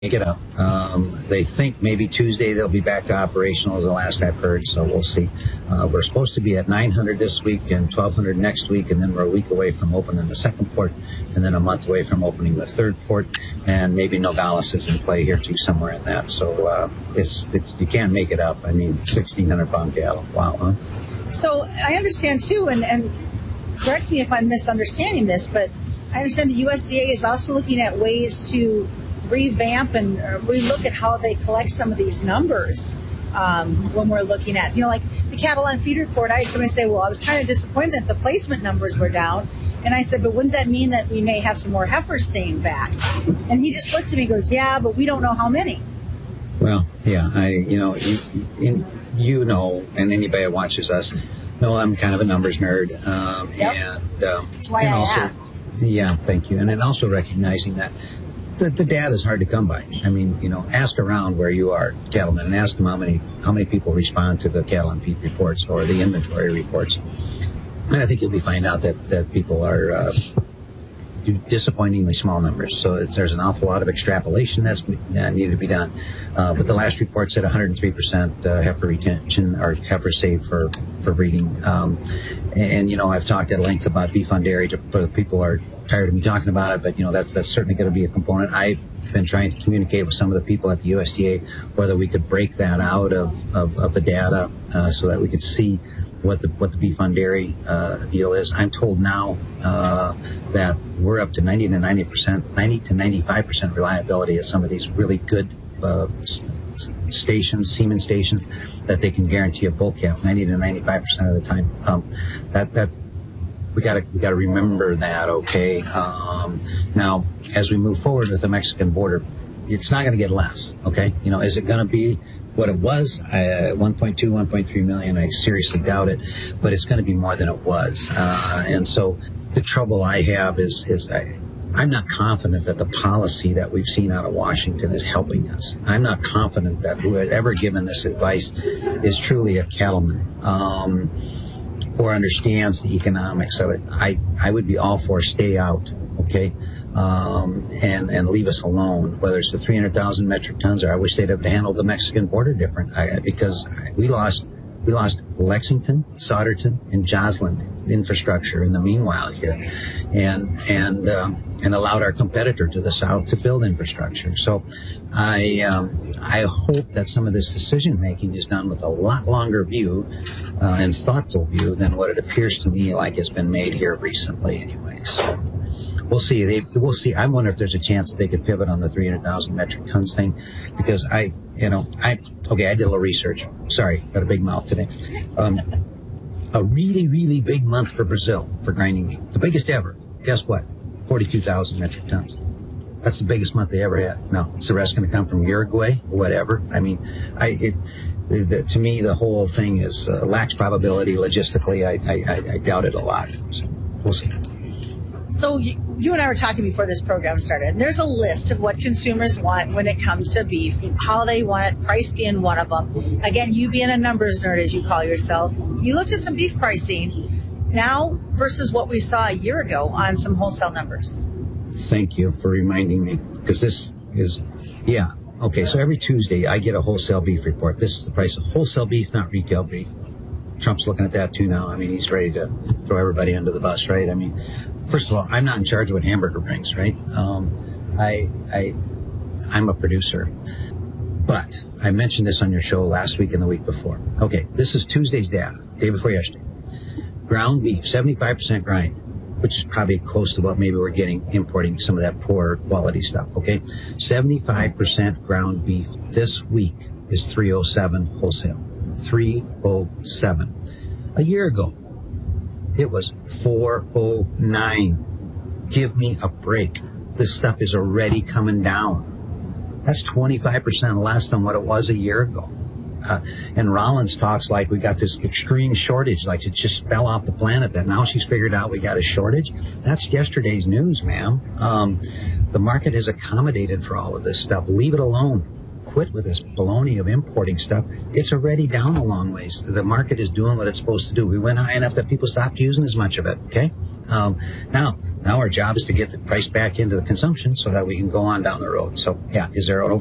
Make it up. They think maybe Tuesday they'll be back to operational is the last I've heard, so we'll see. We're supposed to be at 900 this week and 1,200 next week, and then we're a week away from opening the second port, and then a month away from opening the third port, and maybe Nogales is in play here too, somewhere in that. So it's you can't make it up. I mean, 1,600 pound cattle. Wow, huh? So I understand too, and correct me if I'm misunderstanding this, but I understand the USDA is also looking at ways to revamp and relook at how they collect some of these numbers when we're looking at, like the cattle on feed report. I had somebody say, well, I was kind of disappointed that the placement numbers were down. And I said, but wouldn't that mean that we may have some more heifers staying back? And he just looked at me and goes, yeah, but we don't know how many. Well, yeah, and anybody that watches us know I'm kind of a numbers nerd. Yep. That's why I asked. Yeah, thank you. And then also recognizing that the data is hard to come by. I mean, ask around where you are, cattlemen, and ask them how many people respond to the cattle and feed reports or the inventory reports. And I think you'll find out that people are disappointingly small numbers. So there's an awful lot of extrapolation that's needed to be done. But the last report said 103% heifer retention or heifer saved for breeding. And I've talked at length about beef on dairy, but people are tired of me talking about it, but that's certainly going to be a component. I've been trying to communicate with some of the people at the USDA whether we could break that out of the data so that we could see what the beef on dairy deal is. I'm told now that we're up to 90 to 95% reliability of some of these really good stations, semen stations, that they can guarantee a bull calf 90 to 95% of the time. That we got to remember that. Okay. Now, as we move forward with the Mexican border, it's not going to get less. Okay. Is it going to be what it was? 1.2, 1.3 million. I seriously doubt it, but it's going to be more than it was. And so the trouble I have is I'm not confident that the policy that we've seen out of Washington is helping us. I'm not confident that whoever given this advice is truly a cattleman. Or understands the economics of it. I would be all for stay out, okay, and leave us alone, whether it's the 300,000 metric tons, or I wish they'd have handled the Mexican border different, because we lost Lexington, Solderton, and Joslyn infrastructure in the meanwhile here, and allowed our competitor to the south to build infrastructure. So I hope that some of this decision making is done with a lot longer view and thoughtful view than what it appears to me like has been made here recently anyway. So we'll see. We'll see. I wonder if there's a chance that they could pivot on the 300,000 metric tons thing, because I did a little research. Sorry, got a big mouth today. A really, really big month for Brazil for grinding meat. The biggest ever. Guess what? 42,000 metric tons. That's the biggest month they ever had. Now, is the rest going to come from Uruguay or whatever? I mean, to me, the whole thing is lacks probability logistically. I doubt it a lot. So we'll see. So you and I were talking before this program started, and there's a list of what consumers want when it comes to beef, how they want it, price being one of them. Again, you being a numbers nerd, as you call yourself, you looked at some beef pricing now versus what we saw a year ago on some wholesale numbers. Thank you for reminding me, because this is, yeah. Okay, so every Tuesday I get a wholesale beef report. This is the price of wholesale beef, not retail beef. Trump's looking at that too now. I mean, he's ready to throw everybody under the bus, right? I mean, first of all, I'm not in charge of what Hamburger brings, right? I'm a producer. But I mentioned this on your show last week and the week before. Okay, this is Tuesday's data, day before yesterday. Ground beef, 75% grind, which is probably close to what maybe we're importing some of that poor quality stuff, okay? 75% ground beef this week is 307 wholesale. 307. A year ago, it was 409. Give me a break. This stuff is already coming down. That's 25% less than what it was a year ago. And Rollins talks like we got this extreme shortage, like it just fell off the planet, that now she's figured out we got a shortage. That's yesterday's news, ma'am. The market has accommodated for all of this stuff. Leave it alone. Quit with this baloney of importing stuff. It's already down a long ways. The market is doing what it's supposed to do. We went high enough that people stopped using as much of it, okay? Now, Now our job is to get the price back into the consumption so that we can go on down the road. So, yeah, is there an